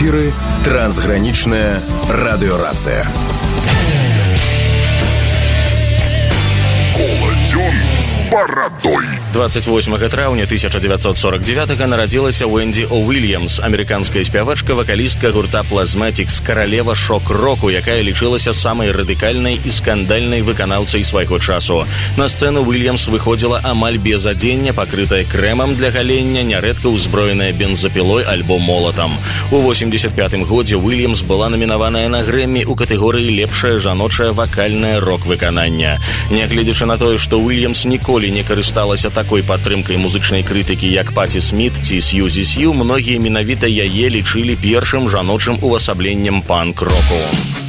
эфіры трансгранічная радыёрацыя. Коладзён з барадой. 28 траўня 1949 нарадзілася Уэнді О'Вільямс, амерыканская спявачка, вакалістка гурта Plasmatics, каралева шок-року, якая лічылася самай радыкальнай і скандальнай выканаўцай свайго часу. На сцэну Уільямс выходзіла амаль без адзення, пакрытая крэмам для галення, нярэдка ўзброеная бензапілой альбо молатам. У 85-м годзе Уільямс была намінаваная на Грэммі ў катэгорыі «Лепшае жаночае вакальнае рок-выкананне». Нягледзячы на тое, што Уільямс ніколі не карысталася такой падтрымкай музычнай крытыкі, як Паці Сміт ці Сьюзі Сью, многія менавіта яе лічылі першым жаночым увасабленнем панк-року.